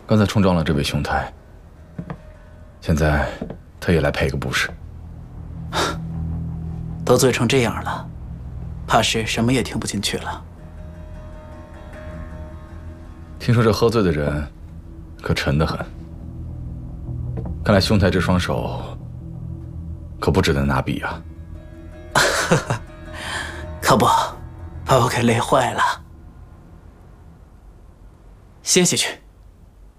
刚才冲撞了这位兄台，现在他也来赔个不是。 都醉成这样了，怕是什么也听不进去了。 听说这喝醉的人可沉得很，看来兄台这双手可不值得拿笔啊。 可不，把我给累坏了。歇下去。